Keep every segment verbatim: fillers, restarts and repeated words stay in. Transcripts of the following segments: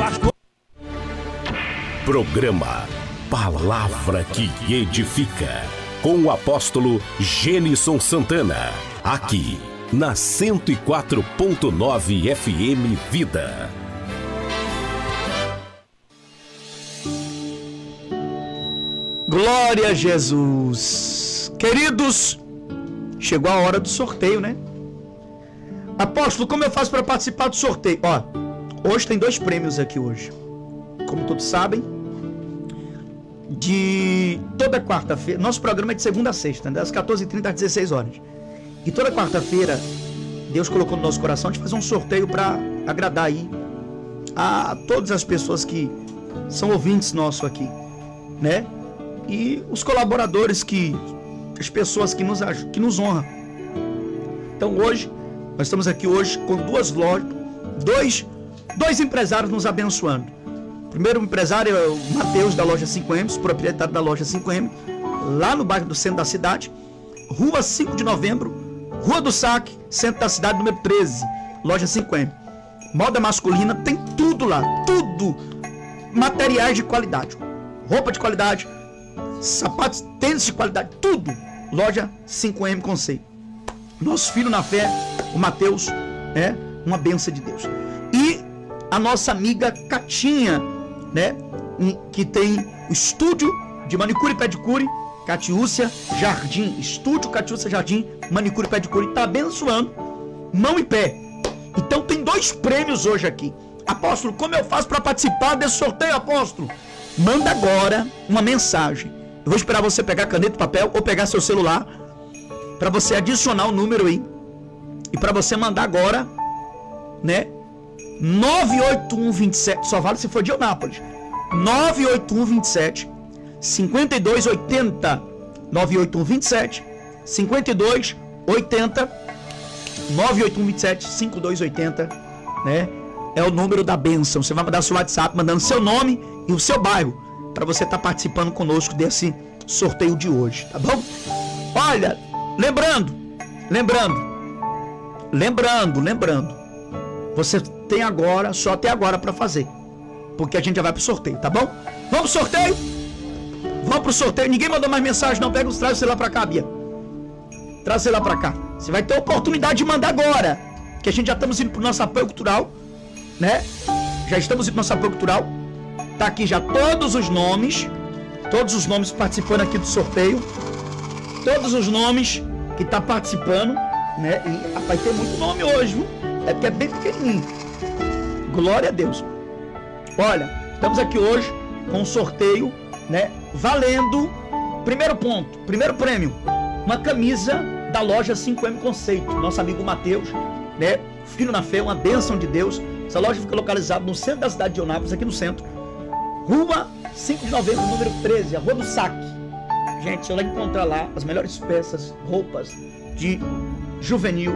Pastor. Programa Palavra que Edifica, com o apóstolo Gênison Santana, aqui na cento e quatro ponto nove F M Vida. Glória a Jesus. Queridos, chegou a hora do sorteio, né? Apóstolo, como eu faço para participar do sorteio? Ó, hoje tem dois prêmios aqui hoje. Como todos sabem, de toda quarta-feira, nosso programa é de segunda a sexta, das quatorze e trinta às dezesseis horas. E toda quarta-feira, Deus colocou no nosso coração de fazer um sorteio para agradar aí a todas as pessoas que são ouvintes nossos aqui, né? E os colaboradores, que as pessoas que nos, que nos honram. Então hoje, nós estamos aqui hoje com duas lojas, dois, dois empresários nos abençoando. O primeiro empresário é o Matheus, da loja cinco M, proprietário da loja cinco M, lá no bairro do centro da cidade, Rua cinco de novembro, Rua do Saque, centro da cidade, número treze, loja cinco M. Moda masculina, tem tudo lá, tudo. Materiais de qualidade, roupa de qualidade, sapatos, tênis de qualidade, tudo. Loja cinco M Conceito. Nosso filho na fé, o Matheus, é uma bênção de Deus. E a nossa amiga Catinha, né, que tem o estúdio de manicure e pedicure, Catiúcia Jardim, estúdio Catiúcia Jardim, manicure e pedicure, tá abençoando mão e pé. Então tem dois prêmios hoje aqui. Apóstolo, como eu faço para participar desse sorteio, apóstolo? Manda agora uma mensagem. Eu vou esperar você pegar caneta e papel ou pegar seu celular para você adicionar o número aí e para você mandar agora, né? nove oito um dois sete, só vale se for de Eunápolis. nove oito um dois sete, cinco dois oito zero. nove oito um dois sete, cinco dois oito zero. nove oito um dois sete, cinco dois oito zero, né? É o número da bênção. Você vai mandar seu WhatsApp mandando seu nome e o seu bairro para você estar tá participando conosco desse sorteio de hoje, tá bom? Olha, lembrando, lembrando, lembrando, lembrando, você tem agora, só até agora para fazer, porque a gente já vai pro sorteio, tá bom? Vamos pro sorteio? Vamos pro sorteio. Ninguém mandou mais mensagem, não. Pega os traz o celular pra cá, Bia. Traz o celular pra cá. Você vai ter a oportunidade de mandar agora, que a gente já estamos indo pro nosso apoio cultural, né? Já estamos indo pro nosso apoio cultural. Tá aqui já todos os nomes, todos os nomes participando aqui do sorteio, todos os nomes que tá participando, né? E vai ter muito nome hoje, viu? É porque é bem pequenininho. Glória a Deus. Olha, estamos aqui hoje com um sorteio, né? Valendo, primeiro ponto, primeiro prêmio, uma camisa da loja cinco M Conceito. Nosso amigo Matheus, né? Filho na fé, uma bênção de Deus. Essa loja fica localizada no centro da cidade de Eunápolis, aqui no centro. Rua cinco de novembro, número treze, a Rua do Saque. Gente, você vai encontrar lá as melhores peças, roupas de juvenil,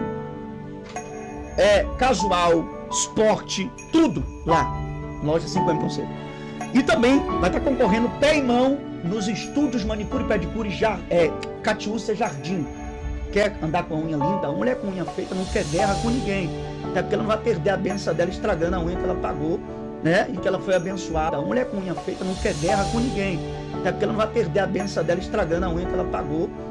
é, casual, esporte, tudo lá. Loja cinco M Conceito. E também vai estar concorrendo pé e mão nos estúdios manicure e pedicure já, é, Catiúcia Jardim. Quer andar com a unha linda? A mulher com unha feita não quer guerra com ninguém. Até porque ela não vai perder a benção dela estragando a unha que ela pagou, né? E que ela foi abençoada. A mulher com unha feita não quer guerra com ninguém. Até porque ela não vai perder a benção dela estragando a unha que ela pagou,